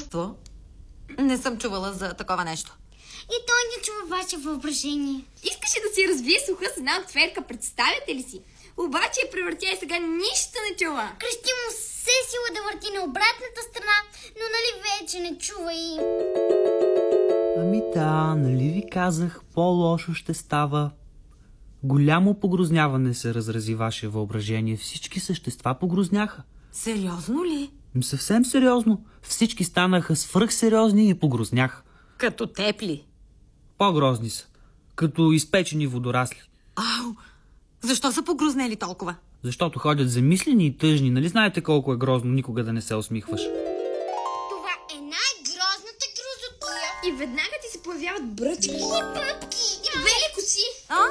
Не съм чувала за такова нещо. И той не чува ваше въображение. Искаше да си развие слуха с една отверка, представяте ли си? Обаче я превъртя и сега нищо не чува. Крещи му все сила да върти на обратната страна, но нали вече не чува и... Ами да, нали ви казах, по-лошо ще става. Голямо погрозняване се разрази ваше въображение. Всички същества погрозняха. Сериозно ли? Съвсем сериозно. Всички станаха свръхсериозни и погрозняха. Като тепли. По-грозни са. Като изпечени водорасли. Ау, защо са погрознели толкова? Защото ходят замислени и тъжни. Нали знаете колко е грозно никога да не се усмихваш? Това е най-грозната грозотия. И веднага ти се появяват бръчки. И пъпки. И бели коси.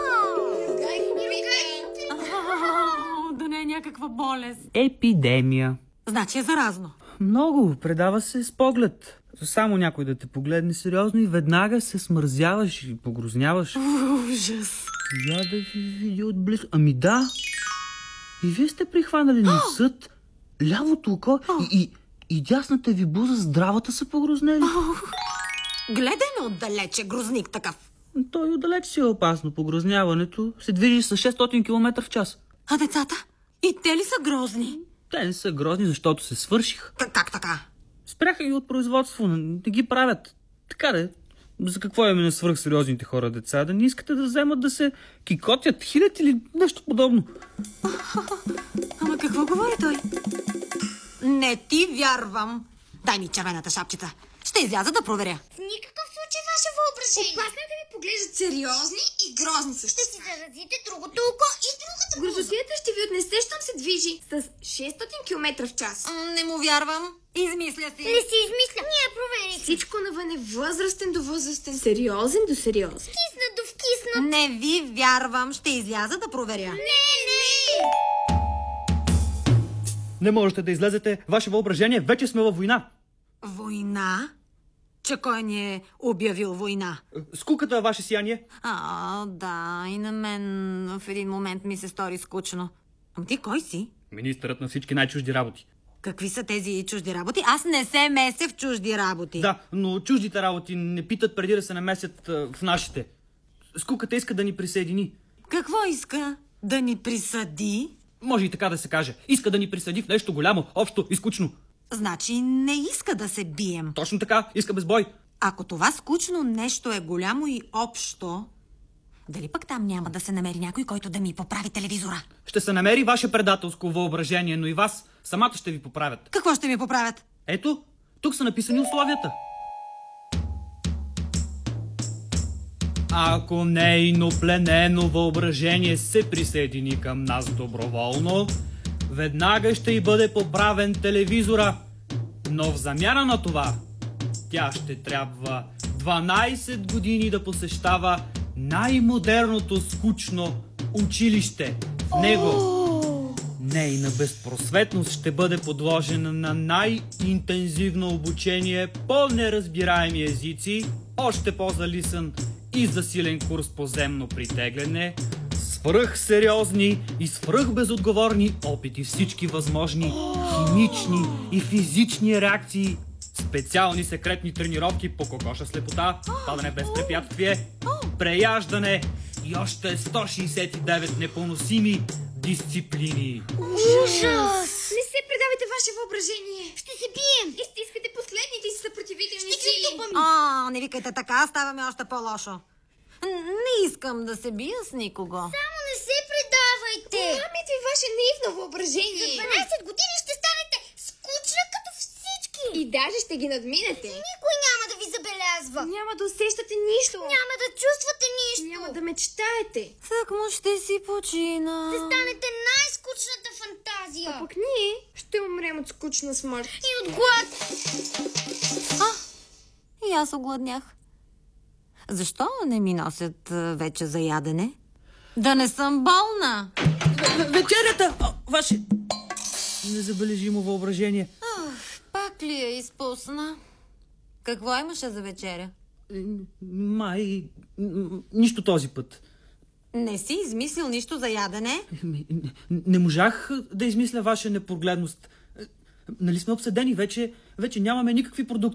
Да не е някаква болест. Епидемия. Значи е заразно. Много. Предава се с поглед. Само някой да те погледне сериозно и веднага се смързяваш и погрозняваш. Ужас. Я да ви видя отблизо. Ами да. И вие сте прихванали носът, лявото око и дясната ви буза, здравата са погрознели. Гледай ме отдалече, грозник такъв. Той отдалеч си е опасно. Погрозняването се движи с 600 км в час. А децата? И те ли са грозни? Те не са грозни, защото се свършиха. Как така? Спряха ги от производство, не ги правят. Така де. За какво име на свръхсериозните хора деца? Да не искате да вземат да се кикотят хилят или нещо подобно? Ама какво говори той? Не ти вярвам. Дай ми червената шапчица. Ще изляза да проверя. В никакъв случай ваше въображение. Опасно е да ви поглеждат сериозни и грозни Ще същества. си заразите другото око и другата буза. Грозотията ще ви отнесе, щом се движи с 600 км в час. Не му вярвам. Измисля си. Не си измисля. Ние проверихме. Всичко навън е възрастен до възрастен, сериозен до сериозен. Кисна до вкисна. Не ви вярвам. Ще изляза да проверя. Не. Не можете да излезете. Ваше въображение, вече сме във война. Война? Че кой ни е обявил война? Скуката, ваше сияние. Да, и на мен в един момент ми се стори скучно. Ама ти кой си? Министърът на всички най-чужди работи. Какви са тези чужди работи? Аз не се меся в чужди работи. Да, но чуждите работи не питат преди да се намесят в нашите. Скуката иска да ни присъедини. Какво иска? Да ни присъди? Може и така да се каже. Иска да ни присъди в нещо голямо, общо и скучно. Значи не иска да се бием. Точно така, иска без бой. Ако това скучно нещо е голямо и общо, дали пък там няма да се намери някой, който да ми поправи телевизора? Ще се намери ваше предателско въображение, но и вас самата ще ви поправят. Какво ще ми поправят? Ето, тук са написани условията. Ако нейно пленено въображение се присъедини към нас доброволно, веднага ще й бъде поправен телевизора. Но в замяна на това, тя ще трябва 12 години да посещава най-модерното скучно училище. В него нейна безпросветност ще бъде подложена на най-интензивно обучение по неразбираеми езици, още по-залисан и засилен курс по земно притегляне, свръхсериозни и свръхбезотговорни опити, всички възможни химични и физични реакции, специални секретни тренировки по кокоша слепота, падане без препятствие, преяждане и още 169 непоносими дисциплини. Ужас! Не се предавайте ваше въображение. Ще се бием. И стискате последните си съпротивителни Ще ги сили. тупаме. Не викайте така, ставаме още по-лошо. Не искам да се бия с никого. Само не се предавайте. Памет ви ваше наивно въображение. За 12 години ще станете скучна като всички. И даже ще ги надминете. Никой няма да ви забелязва. Няма да усещате нищо. Няма да чувствате нищо. Няма да мечтаете. Само ще си почина. Ще станете най-скучната фантазия. Пък ние ще умрем от скучна смърт. И от глад. И аз огладнях. Защо не ми носят вече за ядене? Да не съм болна. Вечерята! Ваше незабележимо въображение. Пак ли я изпусна? Какво имаше за вечеря? Май... нищо този път. Не си измислил нищо за ядене? Не можах да измисля ваша непрогледност. Нали сме обсъдени? Вече нямаме никакви продукти.